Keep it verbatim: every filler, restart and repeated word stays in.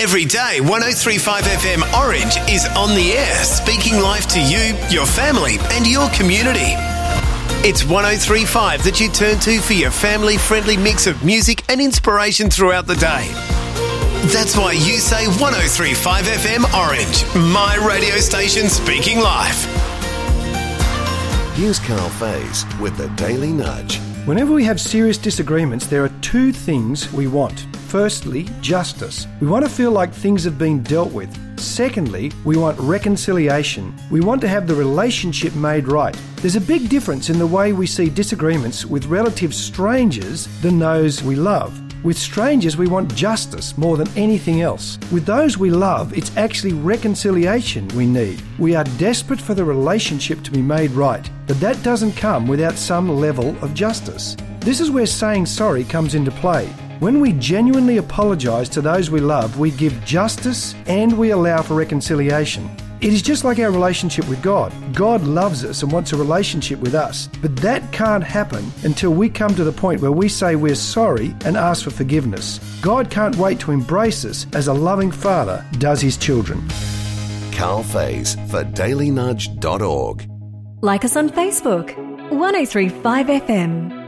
Every day, one oh three point five F M Orange is on the air, speaking life to you, your family and your community. It's one oh three point five that you turn to for your family-friendly mix of music and inspiration throughout the day. That's why you say one oh three point five F M Orange, my radio station speaking life. Here's Carl Faze with the Daily Nudge. Whenever we have serious disagreements, there are two things we want. Firstly, justice. We want to feel like things have been dealt with. Secondly, we want reconciliation. We want to have the relationship made right. There's a big difference in the way we see disagreements with relative strangers than those we love. With strangers, we want justice more than anything else. With those we love, it's actually reconciliation we need. We are desperate for the relationship to be made right, but that doesn't come without some level of justice. This is where saying sorry comes into play. When we genuinely apologise to those we love, we give justice and we allow for reconciliation. It is just like our relationship with God. God loves us and wants a relationship with us, but that can't happen until we come to the point where we say we're sorry and ask for forgiveness. God can't wait to embrace us as a loving father does his children. Carl Faze for daily nudge dot org. Like us on Facebook, one oh three point five F M.